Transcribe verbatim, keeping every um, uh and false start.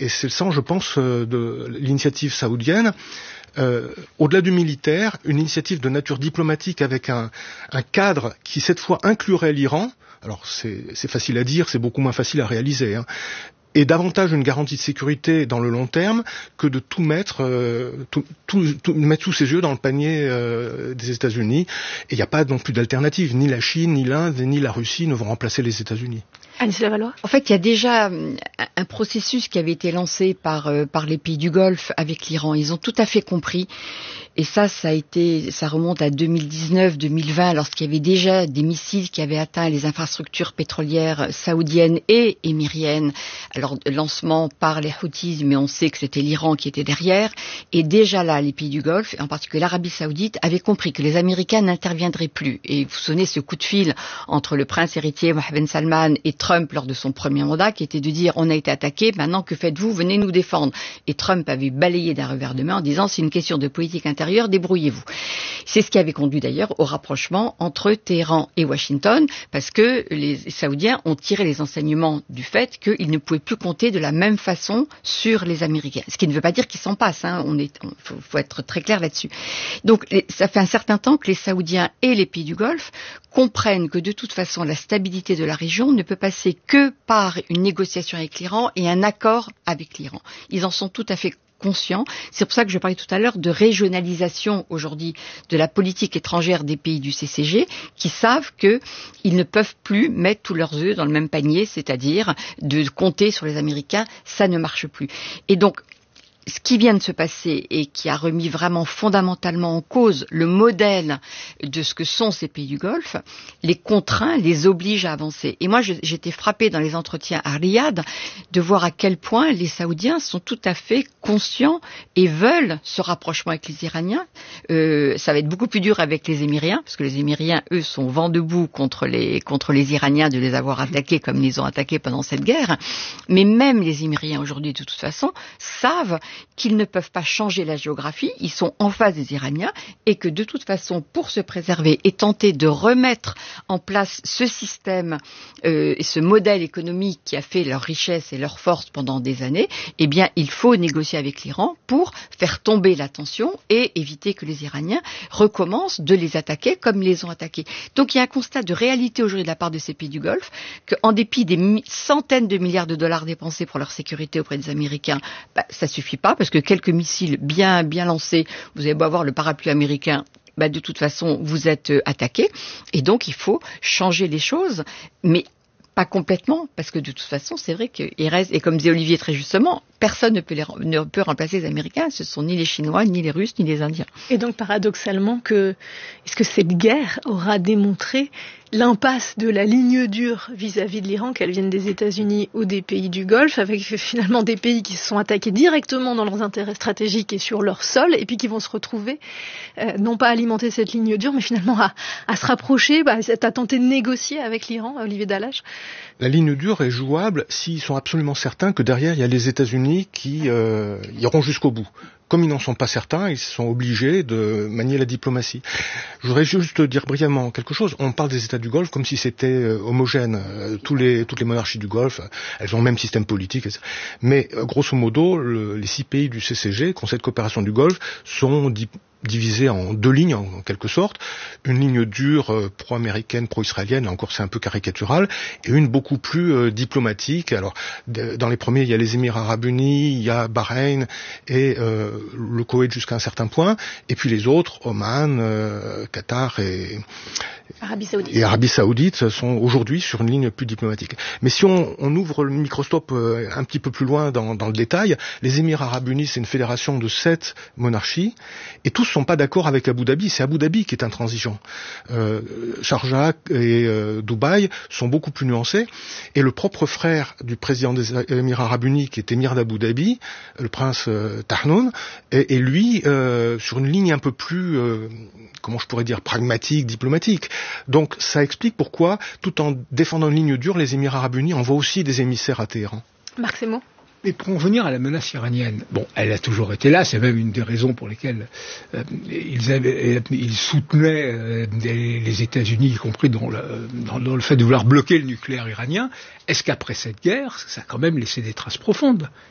et c'est le sens, je pense, de l'initiative saoudienne. Euh, au-delà du militaire, une initiative de nature diplomatique avec un, un cadre qui cette fois inclurait l'Iran. Alors c'est, c'est facile à dire, c'est beaucoup moins facile à réaliser, hein. Et davantage une garantie de sécurité dans le long terme que de tout mettre, euh, tout, tout, tout, mettre tous ses œufs dans le panier euh, des États-Unis. Et il n'y a pas non plus d'alternative. Ni la Chine, ni l'Inde, ni la Russie ne vont remplacer les États-Unis. Alice Lavallois. En fait, il y a déjà un processus qui avait été lancé par euh, par les pays du Golfe avec l'Iran. Ils ont tout à fait compris. Et ça, ça a été, ça remonte à deux mille dix-neuf, deux mille vingt, lorsqu'il y avait déjà des missiles qui avaient atteint les infrastructures pétrolières saoudiennes et émiriennes. Alors, lancement par les Houthis, mais on sait que c'était l'Iran qui était derrière. Et déjà là, les pays du Golfe, et en particulier l'Arabie Saoudite, avaient compris que les Américains n'interviendraient plus. Et vous sonnez ce coup de fil entre le prince héritier Mohammed ben Salman et Trump lors de son premier mandat, qui était de dire on a été attaqué, maintenant que faites-vous, venez nous défendre. Et Trump avait balayé d'un revers de main en disant c'est une question de politique intérieure, débrouillez-vous. C'est ce qui avait conduit d'ailleurs au rapprochement entre Téhéran et Washington, parce que les Saoudiens ont tiré les enseignements du fait qu'ils ne pouvaient plus compter de la même façon sur les Américains. Ce qui ne veut pas dire qu'ils s'en passent, hein. On est, on, faut, faut être très clair là-dessus. Donc, les, ça fait un certain temps que les Saoudiens et les pays du Golfe comprennent que de toute façon, la stabilité de la région ne peut passer que par une négociation avec l'Iran et un accord avec l'Iran. Ils en sont tout à fait conscients. C'est pour ça que je parlais tout à l'heure de régionalisation aujourd'hui de la politique étrangère des pays du C C G, qui savent qu'ils ne peuvent plus mettre tous leurs œufs dans le même panier, c'est-à-dire de compter sur les Américains, ça ne marche plus. Et donc, ce qui vient de se passer et qui a remis vraiment fondamentalement en cause le modèle de ce que sont ces pays du Golfe, les contraint, les oblige à avancer. Et moi, j'étais frappée dans les entretiens à Riyad de voir à quel point les Saoudiens sont tout à fait conscients et veulent ce rapprochement avec les Iraniens. Euh, ça va être beaucoup plus dur avec les Émiriens, parce que les Émiriens, eux, sont vent debout contre les, contre les Iraniens de les avoir attaqués comme ils les ont attaqués pendant cette guerre. Mais même les Émiriens aujourd'hui, de toute façon, savent qu'ils ne peuvent pas changer la géographie, ils sont en face des Iraniens et que de toute façon, pour se préserver et tenter de remettre en place ce système euh, et ce modèle économique qui a fait leur richesse et leur force pendant des années, eh bien, il faut négocier avec l'Iran pour faire tomber la tension et éviter que les Iraniens recommencent de les attaquer comme ils les ont attaqués. Donc, il y a un constat de réalité aujourd'hui de la part de ces pays du Golfe qu'en dépit des mi- centaines de milliards de dollars dépensés pour leur sécurité auprès des Américains, bah, ça suffit pas, parce que quelques missiles bien bien lancés, vous avez beau avoir le parapluie américain, bah de toute façon vous êtes euh, attaqué, et donc il faut changer les choses, mais pas complètement, parce que de toute façon c'est vrai qu'il reste, et comme disait Olivier très justement, personne ne peut, les, ne peut remplacer les Américains, ce sont ni les Chinois, ni les Russes, ni les Indiens. Et donc paradoxalement, que, est-ce que cette guerre aura démontré l'impasse de la ligne dure vis-à-vis de l'Iran, qu'elle vienne des États-Unis ou des pays du Golfe, avec finalement des pays qui se sont attaqués directement dans leurs intérêts stratégiques et sur leur sol, et puis qui vont se retrouver, euh, non pas à alimenter cette ligne dure, mais finalement à, à se rapprocher, bah, à tenter de négocier avec l'Iran, Olivier Dallage. La ligne dure est jouable s'ils sont absolument certains que derrière il y a les États-Unis qui euh, iront jusqu'au bout. Comme ils n'en sont pas certains, ils sont obligés de manier la diplomatie. Je voudrais juste dire brièvement quelque chose. On parle des États du Golfe comme si c'était homogène. Tous les, toutes les monarchies du Golfe, elles ont le même système politique. Mais grosso modo, le, les six pays du C C G, Conseil de coopération du Golfe, sont di- divisés en deux lignes en, en quelque sorte. Une ligne dure euh, pro-américaine, pro-israélienne, là encore c'est un peu caricatural, et une beaucoup plus euh, diplomatique. Alors de, dans les premiers, il y a les Émirats arabes unis, il y a Bahreïn et euh, le Koweït jusqu'à un certain point, et puis les autres, Oman, euh, Qatar et Arabie Saoudite. et Arabie Saoudite sont aujourd'hui sur une ligne plus diplomatique. Mais si on, on ouvre le microscope euh, un petit peu plus loin dans, dans le détail, les Émirats arabes unis, c'est une fédération de sept monarchies, et tous ne sont pas d'accord avec Abu Dhabi. C'est Abu Dhabi qui est intransigeant. Euh, Sharjah et euh, Dubaï sont beaucoup plus nuancés, et le propre frère du président des Émirats arabes unis, qui est émir d'Abu Dhabi, le prince euh, Tahnoun, est, est lui euh, sur une ligne un peu plus, euh, comment je pourrais dire, pragmatique, diplomatique. Donc ça explique pourquoi, tout en défendant une ligne dure, les Émirats arabes unis envoient aussi des émissaires à Téhéran. Marc Semo. Mais pour en venir à la menace iranienne, bon, elle a toujours été là, c'est même une des raisons pour lesquelles euh, ils, avaient, ils soutenaient euh, les, les États-Unis, y compris dans le, dans, dans le fait de vouloir bloquer le nucléaire iranien. Est-ce qu'après cette guerre, ça a quand même laissé des traces profondes ?